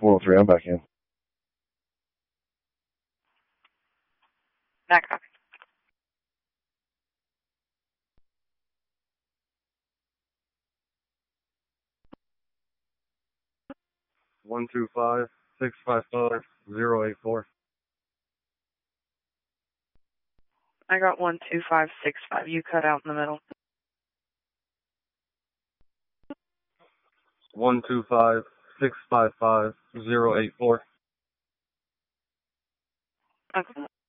403, I'm back in. Back copy. One two five 655 084. I got 12565. You cut out in the middle. 125 655 084. Okay.